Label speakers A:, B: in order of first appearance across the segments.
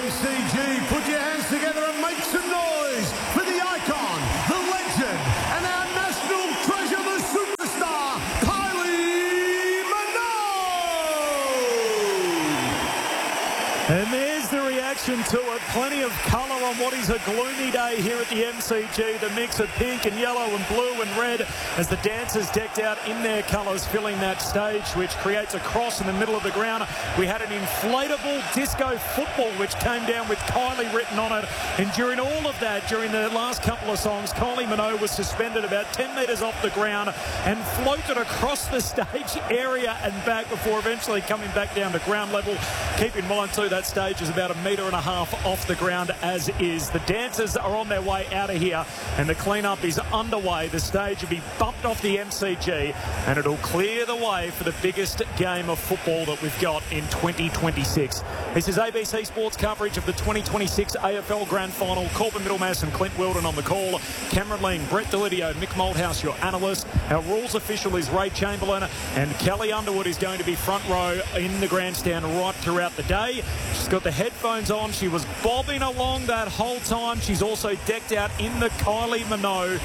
A: MCG. Put your hands together and make some noise for the icon, the legend, and our national treasure, the superstar, Kylie Minogue!
B: And there's the reaction to it. Plenty of colour on what is a gloomy day here at the MCG. The mix of pink and yellow and blue and red as the dancers decked out in their colours filling that stage, which creates a cross in the middle of the ground. We had an inflatable disco football which came down with Kylie written on it. And during all of that, during the last couple of songs, Kylie Minogue was suspended about 10 metres off the ground and floated across the stage area and back before eventually coming back down to ground level. Keep in mind too, that stage is about 1.5 metres off the ground as is. The dancers are on their way out of here and the clean-up is underway. The stage will be bumped off the MCG and it'll clear the way for the biggest game of football that we've got in 2026. This is ABC Sports coverage of the 2026 AFL Grand Final. Corbin Middlemass and Clint Wilden on the call. Cameron Ling, Brett Delidio, Mick Malthouse, your analyst. Our rules official is Ray Chamberlain, and Kelly Underwood is going to be front row in the grandstand right throughout the day. She's got the headphones on. She was bobbing along that whole time. She's also decked out in the Kylie Minogue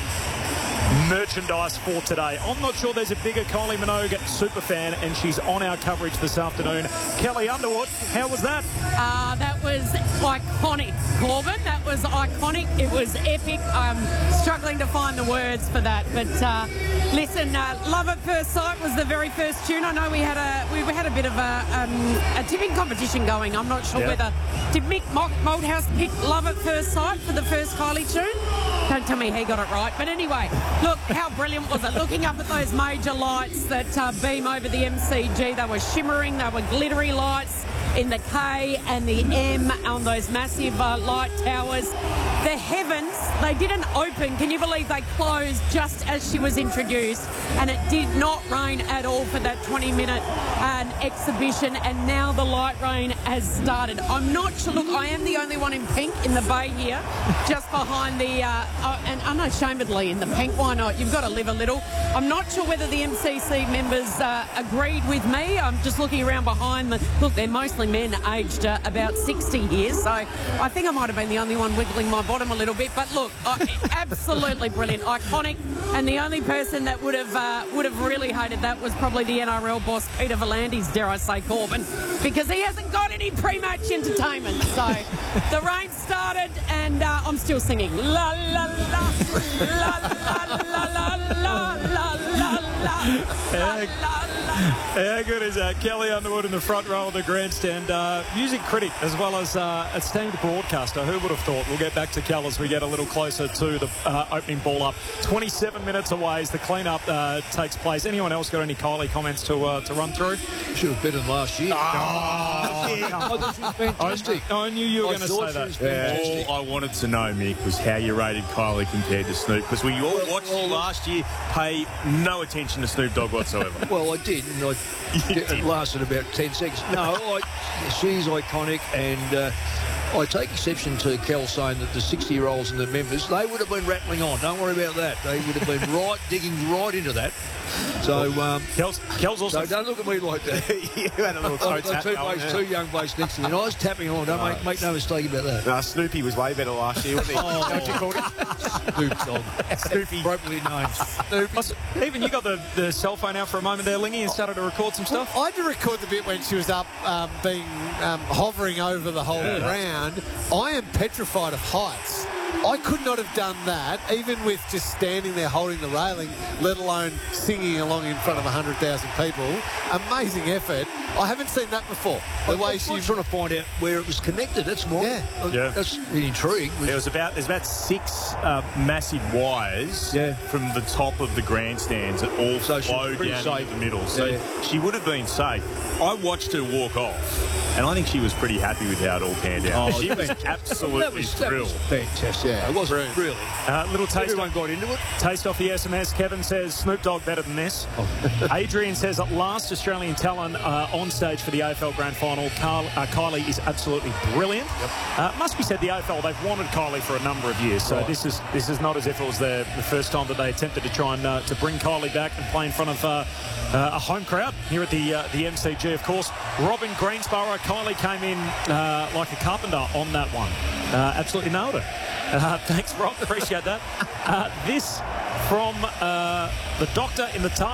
B: merchandise for today. I'm not sure there's a bigger Kylie Minogue superfan, and she's on our coverage this afternoon. Kelly Underwood, how was that?
C: That was iconic, Corbin. That was iconic. It was epic. I'm struggling to find the words for that. But listen, Love at First Sight was the very first tune. I know we had a bit of a tipping competition going. I'm not sure whether did Mick Malthouse pick Love at First Sight for the first Kylie tune? Don't tell me he got it right. But anyway, look, how brilliant was it? Looking up at those major lights that beam over the MCG. They were shimmering, they were glittery lights in the K and the M on those massive light towers. The heavens, they didn't open. Can you believe they closed just as she was introduced? And it did not rain at all for that 20-minute exhibition. And now the light rain has started. I'm not sure. Look, I am the only one in pink in the bay here, just behind the, and unashamedly in the pink. Why not? You've got to live a little. I'm not sure whether the MCC members agreed with me. I'm just looking around behind them. Look, they're mostly men aged about 60 years. So I think I might have been the only one wiggling my bottom a little bit. But look, absolutely brilliant, iconic. And the only person that would have really hated that was probably the NRL boss, Peter V'landys, dare I say, Corbin, because he hasn't got any pre-match entertainment. So the rain started and I'm still singing. La, la, la, la, la, la, la, la, la, la, la.
B: How good is that? Kelly Underwood in the front row of the grandstand. Music critic as well as esteemed broadcaster. Who would have thought? We'll get back to Kel as we get a little closer to the opening ball up. 27 minutes away as the clean-up takes place. Anyone else got any Kylie comments to run through?
D: Should have better than last year.
E: I thought she was fantastic.
B: I knew you were going to say that.
F: All I wanted to know, Mick, was how you rated Kylie compared to Snoop, because we all watched you last year pay no attention to Snoop Dogg whatsoever.
D: Well, I did, and it lasted about 10 seconds. No, she's iconic, and I take exception to Kel saying that the 60-year-olds and the members, they would have been rattling on. Don't worry about that. They would have been digging right into that. So,
B: Kel's also...
D: So don't look at me like that.
F: You had a little toe tap going there.
D: Two young blokes next to me, and I was tapping on. Don't make no mistake about that.
F: No, Snoopy was way better last year, wasn't he? Don't you call it?
D: Snoop Dogg.
F: Snoopy.
D: Appropriately known.
B: Even you got the cell phone out for a moment there, Lingy, and started to record some stuff?
E: I had to record the bit when she was up hovering over the whole ground. I am petrified of heights. I could not have done that, even with just standing there holding the railing, let alone singing along in front of 100,000 people. Amazing effort. I haven't seen that before. The way she's
D: trying to find out where it was connected. That's more.
B: Yeah.
D: That's the intrigue.
F: There's about 6 massive wires from the top of the grandstands that all flow down into the middle. So she would have been safe. I watched her walk off, and I think she was pretty happy with how it all panned out. She was absolutely thrilled.
D: Fantastic. Yeah, it wasn't really.
B: Little taste.
D: Everyone got into it.
B: Taste off the SMS. Kevin says Snoop Dogg better than this. Adrian says at last Australian talent on on stage for the AFL Grand Final. Kylie is absolutely brilliant. Must be said, the AFL, they've wanted Kylie for a number of years, so this is not as if it was the first time that they attempted to try and to bring Kylie back and play in front of a home crowd here at the MCG. Of course, Robin Greensborough, Kylie came in like a carpenter on that one. Absolutely nailed it. Thanks, Rob. Appreciate that. This from the doctor in the tub.